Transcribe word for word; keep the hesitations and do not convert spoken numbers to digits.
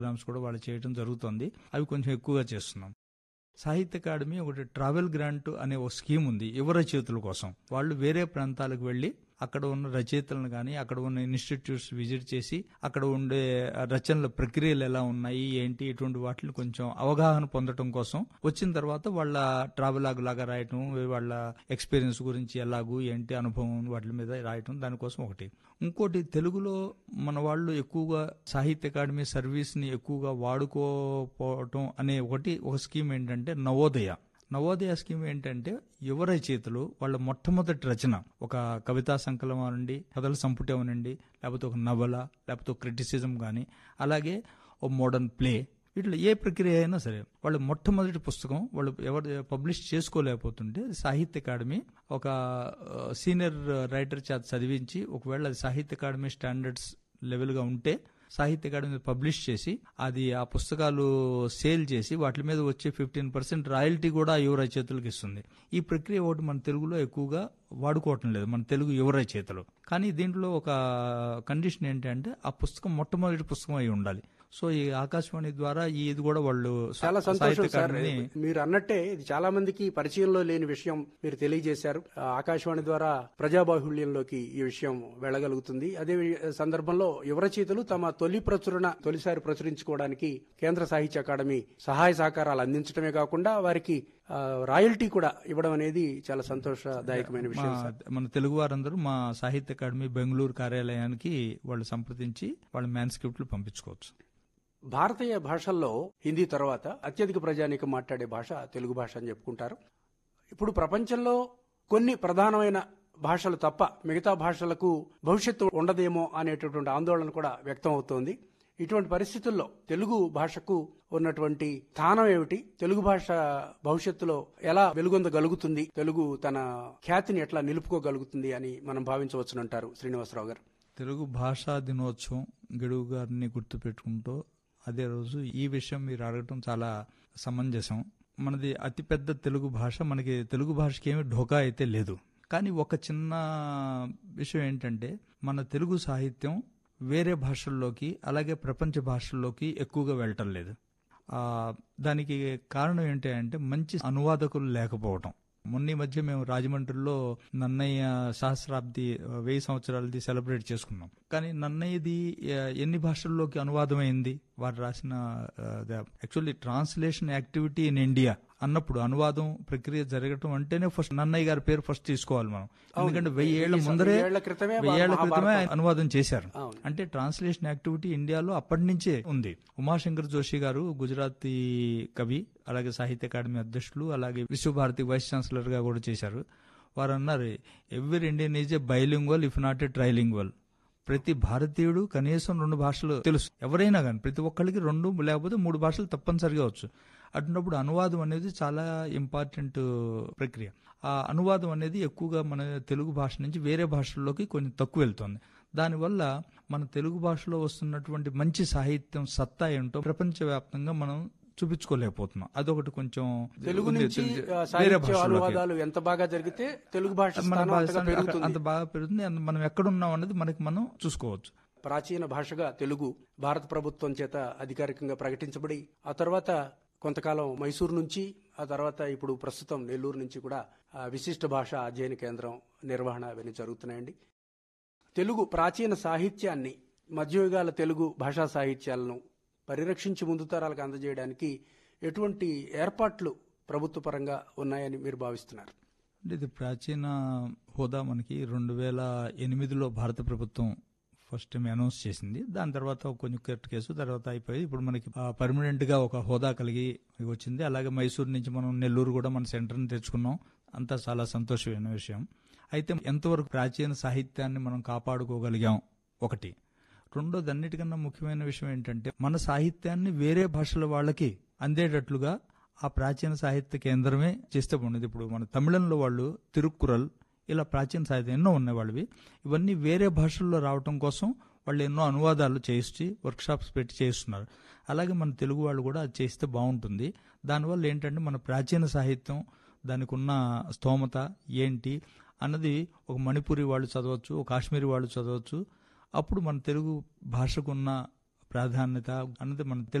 Programmes కూడా వాళ్ళు చేయడం జరుగుతుంది. అవి కొంచెం ఎక్కువగా చేస్తున్నాం. సాహిత్య అకాడమీ ఒకటి ట్రావెల్ గ్రాంట్ అనే ఒక స్కీమ్ ఉంది యువ రచయితల కోసం. వాళ్ళు వేరే ప్రాంతాలకు వెళ్లి అక్కడ ఉన్న రచయితలను కానీ అక్కడ ఉన్న ఇన్స్టిట్యూట్స్ విజిట్ చేసి అక్కడ ఉండే రచనల ప్రక్రియలు ఎలా ఉన్నాయి ఏంటి ఇటువంటి వాటిని కొంచెం అవగాహన పొందడం కోసం వచ్చిన తర్వాత వాళ్ళ ట్రావెలాగ్ లాగా రాయటం, వాళ్ళ ఎక్స్పీరియన్స్ గురించి ఎలాగూ ఏంటి అనుభవం వాటి మీద రాయటం, దానికోసం ఒకటి. ఇంకోటి తెలుగులో మన వాళ్ళు ఎక్కువగా సాహిత్య అకాడమీ సర్వీస్ ని ఎక్కువగా వాడుకోపోవటం అనే ఒకటి ఒక స్కీమ్ ఏంటంటే నవోదయ. నవోదయ స్కీమ్ ఏంటంటే యువ రచయితలు వాళ్ళ మొట్టమొదటి రచన ఒక కవితా సంకలనం అనండి, కథల సంపుటి అవనండి, లేకపోతే ఒక నవల, లేకపోతే ఒక క్రిటిసిజం కానీ, అలాగే ఓ మోడర్న్ ప్లే, వీటిలో ఏ ప్రక్రియ అయినా సరే వాళ్ళ మొట్టమొదటి పుస్తకం వాళ్ళు ఎవరు పబ్లిష్ చేసుకోలేకపోతుంటే సాహిత్య అకాడమీ ఒక సీనియర్ రైటర్ చేత చదివించి, ఒకవేళ అది సాహిత్య అకాడమీ స్టాండర్డ్స్ లెవెల్గా ఉంటే సాహిత్య అకాడమీ పబ్లిష్ చేసి అది ఆ పుస్తకాలు సేల్ చేసి వాటి మీద వచ్చే ఫిఫ్టీన్ పర్సెంట్ రాయల్టీ కూడా యువ రచయితలకు ఇస్తుంది. ఈ ప్రక్రియ ఒకటి మన తెలుగులో ఎక్కువగా వాడుకోవటం లేదు మన తెలుగు యువ రచయితలు. కానీ దీంట్లో ఒక కండిషన్ ఏంటంటే ఆ పుస్తకం మొట్టమొదటి పుస్తకం అయి ఉండాలి. సో ఈ ఆకాశవాణి ద్వారా ఈ ఇది కూడా వాళ్ళు చాలా సంతోషం సార్. మీరు అన్నట్టే ఇది చాలా మందికి పరిచయంలో లేని విషయం మీరు తెలియజేశారు. ఆకాశవాణి ద్వారా ప్రజాబాహుళ్యంలోకి ఈ విషయం వెళ్ళగలుగుతుంది. అదే సందర్భంలో యువ రచయితలు తమ తొలి ప్రచురణ తొలిసారి ప్రచురించుకోవడానికి కేంద్ర సాహిత్య అకాడమీ సహాయ సహకారాలు అందించడమే కాకుండా వారికి రాయల్టీ కూడా ఇవ్వడం అనేది చాలా సంతోషదాయకమైన విషయం. మన తెలుగు వారందరూ మా సాహిత్య అకాడమీ బెంగళూరు కార్యాలయానికి వాళ్ళు సంప్రదించి వాళ్ళ మ్యాన్స్క్రిప్ట్లు పంపించుకోవచ్చు. భారతీయ భాషల్లో హిందీ తర్వాత అత్యధిక ప్రజానీకం మాట్లాడే భాష తెలుగు భాష అని చెప్పుకుంటారు. ఇప్పుడు ప్రపంచంలో కొన్ని ప్రధానమైన భాషలు తప్ప మిగతా భాషలకు భవిష్యత్తు ఉండదేమో అనేటటువంటి ఆందోళన కూడా వ్యక్తం అవుతోంది. ఇటువంటి పరిస్థితుల్లో తెలుగు భాషకు ఉన్నటువంటి స్థానం ఏమిటి, తెలుగు భాష భవిష్యత్తులో ఎలా వెలుగొందగలుగుతుంది, తెలుగు తన ఖ్యాతిని ఎట్లా నిలుపుకోగలుగుతుంది అని మనం భావించవచ్చునంటారు శ్రీనివాసరావు గారు? తెలుగు భాషా దినోత్సవం గడువు గారిని గుర్తు పెట్టుకుంటూ అదే రోజు ఈ విషయం మీరు అడగటం చాలా సమంజసం. మనది అతిపెద్ద తెలుగు భాష, మనకి తెలుగు భాషకి ఏమి ఢోకా అయితే లేదు. కానీ ఒక చిన్న విషయం ఏంటంటే మన తెలుగు సాహిత్యం వేరే భాషల్లోకి అలాగే ప్రపంచ భాషల్లోకి ఎక్కువగా వెళ్ళటం లేదు. దానికి కారణం ఏంటి అంటే మంచి అనువాదకులు లేకపోవటం. మొన్న మధ్య మేము రాజమండ్రిలో నన్నయ్య సహస్రాబ్ది వెయ్యి సంవత్సరాలది సెలబ్రేట్ చేసుకున్నాం. కానీ నన్నయ్యది ఎన్ని భాషల్లోకి అనువాదమైంది? వారు రాసిన actually translation activity in India అన్నప్పుడు అనువాదం ప్రక్రియ జరగటం అంటేనే ఫస్ట్ నన్నయ్య గారి పేరు ఫస్ట్ తీసుకోవాలి మనం. ఎందుకంటే వెయ్యి ఏళ్ల ముందరే వెయ్యేళ్ల క్రితమే అనువాదం చేశారు. అంటే ట్రాన్స్లేషన్ యాక్టివిటీ ఇండియాలో అప్పటి నుంచే ఉంది. ఉమాశంకర్ జోషి గారు గుజరాతీ కవి, అలాగే సాహిత్య అకాడమీ అధ్యక్షులు, అలాగే విశ్వభారతి వైస్ ఛాన్సలర్ గా కూడా చేశారు. వారు అన్నారు, every Indian is a bilingual if not a trilingual. ప్రతి భారతీయుడు కనీసం రెండు భాషలు తెలుసు. ఎవరైనా కానీ ప్రతి ఒక్కరికి రెండు లేకపోతే మూడు భాషలు తప్పనిసరిగా వచ్చు. అటున్నప్పుడు అనువాదం అనేది చాలా ఇంపార్టెంట్ ప్రక్రియ. ఆ అనువాదం అనేది ఎక్కువగా మన తెలుగు భాష నుంచి వేరే భాషల్లోకి కొంచెం తక్కువ వెళ్తుంది. దానివల్ల మన తెలుగు భాషలో వస్తున్నటువంటి మంచి సాహిత్యం సత్తా ఏంటో ప్రపంచవ్యాప్తంగా మనం చూపించుకోలేకపోతున్నాం. అదొకటి కొంచెం తెలుగు నుంచి సాహిత్య అనువాదాలు ఎంత బాగా జరిగితే తెలుగు భాష అంత బాగా పెరుగుతుంది. మనం ఎక్కడున్నాం అనేది మనకి మనం చూసుకోవచ్చు. ప్రాచీన భాషగా తెలుగు భారత ప్రభుత్వం చేత అధికారికంగా ప్రకటించబడి ఆ తర్వాత కొంతకాలం మైసూరు నుంచి, ఆ తర్వాత ఇప్పుడు ప్రస్తుతం నెల్లూరు నుంచి కూడా విశిష్ట భాష అధ్యయన కేంద్రం నిర్వహణ అవన్నీ జరుగుతున్నాయండి. తెలుగు ప్రాచీన సాహిత్యాన్ని, మధ్యయుగాల తెలుగు భాషా సాహిత్యాలను పరిరక్షించి ముందు తరాలకు అందజేయడానికి ఎటువంటి ఏర్పాట్లు ప్రభుత్వ పరంగా ఉన్నాయని మీరు భావిస్తున్నారు? అంటే ఇది ప్రాచీన హోదా మనకి రెండు వేల ఎనిమిదిలో భారత ప్రభుత్వం ఫస్ట్ టైం అనౌన్స్ చేసింది. దాని తర్వాత కొంచెం కరెక్ట్ కేసు తర్వాత అయిపోయి ఇప్పుడు మనకి పర్మనెంట్ గా ఒక హోదా కలిగి వచ్చింది. అలాగే మైసూరు నుంచి మనం నెల్లూరు కూడా మన సెంటర్ని తెచ్చుకున్నాం. అంతా చాలా సంతోషమైన విషయం. అయితే ఎంతవరకు ప్రాచీన సాహిత్యాన్ని మనం కాపాడుకోగలిగాం ఒకటి. రెండోది అన్నిటికన్నా ముఖ్యమైన విషయం ఏంటంటే మన సాహిత్యాన్ని వేరే భాషల వాళ్ళకి అందేటట్లుగా ఆ ప్రాచీన సాహిత్య కేంద్రమే చేస్తే బాగుండేది. ఇప్పుడు మన తమిళంలో వాళ్ళు తిరుక్కురల్ ఇలా ప్రాచీన సాహిత్యం ఎన్నో ఉన్నాయి వాళ్ళవి. ఇవన్నీ వేరే భాషల్లో రావటం కోసం వాళ్ళు ఎన్నో అనువాదాలు చేసి వర్క్ షాప్స్ పెట్టి చేస్తున్నారు. అలాగే మన తెలుగు వాళ్ళు కూడా అది చేస్తే బాగుంటుంది. దానివల్ల ఏంటంటే మన ప్రాచీన సాహిత్యం దానికి ఉన్న స్తోమత ఏంటి అన్నది ఒక మణిపూరి వాళ్ళు చదవచ్చు, ఒక కాశ్మీరీ వాళ్ళు చదవచ్చు. అప్పుడు మన తెలుగు భాషకున్న ప్రాధాన్యత అన్నది మనం